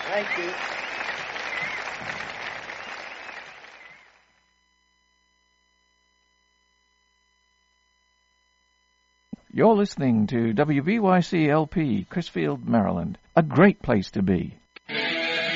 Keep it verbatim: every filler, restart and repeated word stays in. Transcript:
Thank you. You're listening to W B Y C L P, Chrisfield, Maryland. A great place to be.